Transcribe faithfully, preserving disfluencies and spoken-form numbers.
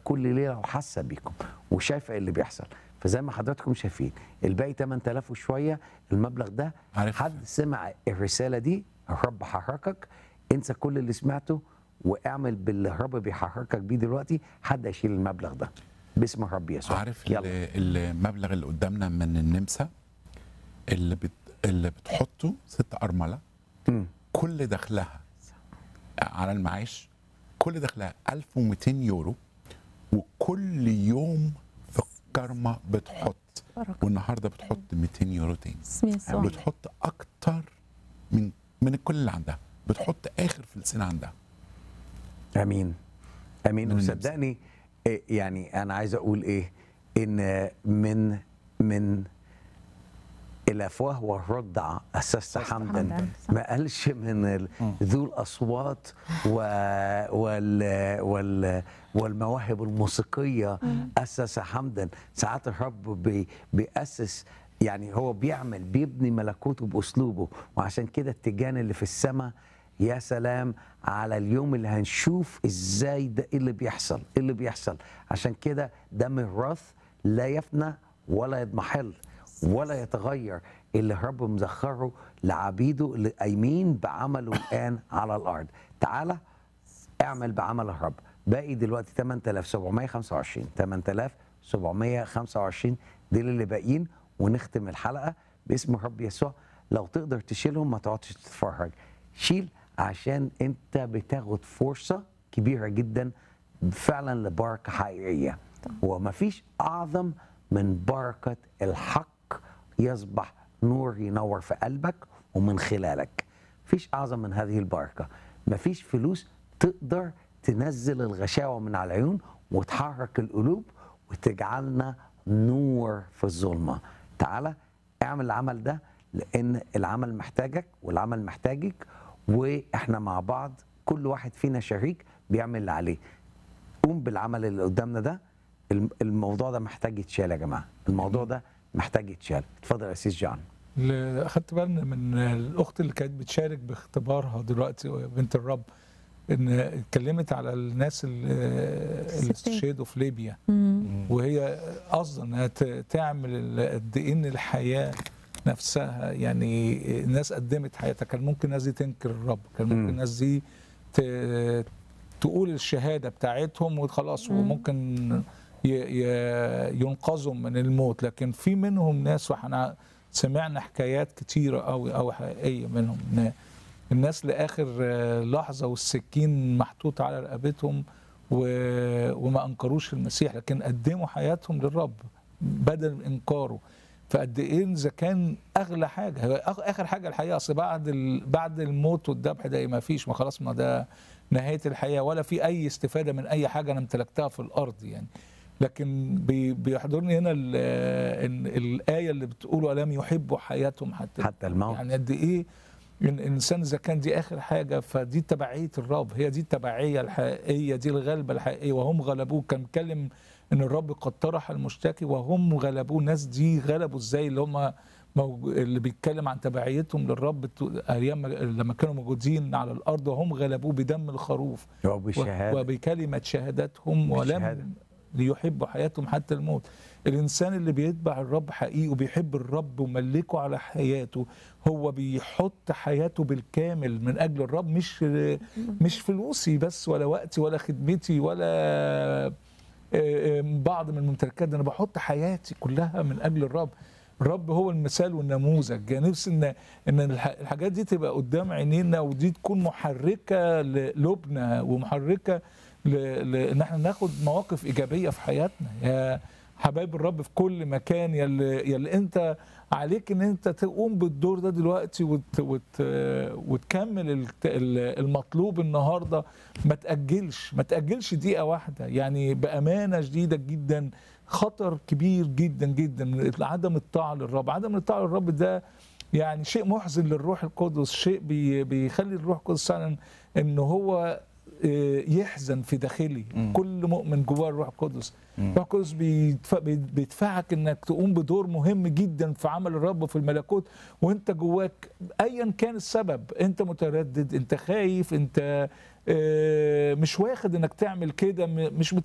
كل ليله وحاسه بيكم وشايفه اللي بيحصل. فزي ما حضراتكم شايفين الباقي ثمانية آلاف وشويه، المبلغ ده عارف. حد سمع الرساله دي الرب حركك، انسى كل اللي سمعته واعمل باللي الرب بيحركك بيه دلوقتي، حد هيشيل المبلغ ده باسم الرب يسوع. عارف يلا. ال- المبلغ اللي قدامنا من النمسا اللي بت... اللي بتحطه ست ارمله مم. كل دخلها على المعاش، كل دخلها ألف ومئتين يورو، وكل يوم في الكرمه بتحط، بركة. والنهارده بتحط مئتين يورو تاني. بسم يسوع. بتحط اكتر من من كل اللي عندها، بتحط اخر فلسين عندها. امين امين. من النمسا. وصدقني إيه يعني انا عايز اقول ايه، ان من من الافواه والرضع اسست حمدا، حمداً. ما قالش من ال- ذو الاصوات و وال وال والمواهب الموسيقيه اسس حمدا. ساعات الرب بي بيأسس، يعني هو بيعمل بيبني ملكوته باسلوبه. وعشان كده التيجان اللي في السماء، يا سلام على اليوم اللي هنشوف ازاي ده ايه اللي بيحصل، ايه اللي بيحصل. عشان كده ده ميراث لا يفنى ولا يضمحل ولا يتغير، اللي الرب مزخره لعبيده اللي قايمين بعمله الان على الارض. تعالى اعمل بعمل الرب. باقي دلوقتي ثمانية آلاف وسبعمائة وخمسة وعشرين، ثمانية آلاف وسبعمائة وخمسة وعشرين دول اللي باقيين، ونختم الحلقه باسم الرب يسوع. لو تقدر تشيلهم ما تقعدش تتفرج، شيل، عشان انت بتاخد فرصه كبيره جدا فعلا لبركه حقيقيه. ومفيش اعظم من بركه الحق يصبح نور ينور في قلبك ومن خلالك. مفيش اعظم من هذه البركه. مفيش فلوس تقدر تنزل الغشاوه من على العيون وتحرك القلوب وتجعلنا نور في الظلمه. تعالى اعمل العمل ده، لان العمل محتاجك والعمل محتاجك، واحنا مع بعض كل واحد فينا شريك بيعمل اللي عليه. قوم بالعمل اللي قدامنا ده. الم- الموضوع ده محتاج يتشال يا جماعه، الموضوع ده محتاج يتشال. اتفضل يا سيس جان. اللي اخدت بالنا من الاخت اللي كانت بتشارك باختبارها دلوقتي بنت الرب، ان اتكلمت على الناس اللي اللي استشهدوا في ليبيا، وهي قصدا انها ت- تعمل ال- قد ايه ان الحياه نفسها، يعني الناس قدمت حياتها. كان ممكن الناس دي تنكر الرب، كان ممكن مم. الناس دي ت- تقول الشهاده بتاعتهم وخلاص، وممكن ي- ي- ينقذوا من الموت. لكن في منهم ناس، واحنا سمعنا حكايات كتيره قوي قوي حقيقيه منهم، إن الناس لاخر آه، لحظه والسكين محطوط على رقبتهم و- وما انكروش المسيح، لكن قدموا حياتهم للرب بدل انكاره. فقد ايه اذا كان اغلى حاجه هو آخ- اخر حاجه الحقيقه، اصل بعد ال- بعد الموت والذبح ده ما فيش، ما خلاص، ما ده نهايه الحياه، ولا في اي استفاده من اي حاجه انا امتلكتها في الارض يعني. لكن بي- بيحضرني هنا ال- إن الايه اللي بتقول الم يحبوا حياتهم حتى حتى الموت. يعني قد ايه إن الانسان اذا كان دي اخر حاجه، فدي تبعيه الرب، هي دي التبعيه الحقيقيه، دي الغلبه الحقيقيه. وهم غلبوه، كان بيتكلم ان الرب قد طرح المشتكي وهم غلبوه. الناس دي غلبوا ازاي؟ اللي هم موج... اللي بيتكلم عن تبعيتهم للرب ت- ايام ما- لما كانوا موجودين على الارض، وهم غلبوه بدم الخروف وبالشهاده. و- وبكلمه شهادتهم، بالشهادة. ولم ليحبوا حياتهم حتى الموت. الانسان اللي بيتبع الرب حقيقي وبيحب الرب وملكه على حياته، هو بيحط حياته بالكامل من اجل الرب، مش مش فلوسي بس، ولا وقتي، ولا خدمتي، ولا آه، آه، بعض من الممتلكات. ده انا بحط حياتي كلها من اجل الرب. الرب هو المثال والنموذج. يعني نفسي ان ان الح- الحاجات دي تبقى قدام عينينا، ودي تكون محركه لقلوبنا ومحركه ل... ل... ان احنا ناخد مواقف ايجابيه في حياتنا. يا حبايب الرب في كل مكان، يا اللي, يا اللي انت عليك ان انت تقوم بالدور ده دلوقتي وت... وت... وتكمل الت- ال- المطلوب النهارده. ما تاجلش، ما تاجلش دقيقه واحده. يعني بامانه شديده جدا خطر كبير جدا جدا من عدم الطاعه للرب. عدم الطاعه للرب ده يعني شيء محزن للروح القدس، شيء بي بيخلي الروح القدس فعلا ان هو آه، يحزن في داخلي. مم. كل مؤمن جواه الروح القدس. مم. الروح القدس بيدفع- بيدفعك انك تقوم بدور مهم جدا في عمل الرب في الملكوت، وانت جواك ايا كان السبب، انت متردد، انت خايف، انت آه، مش واخد انك تعمل كده، م- مش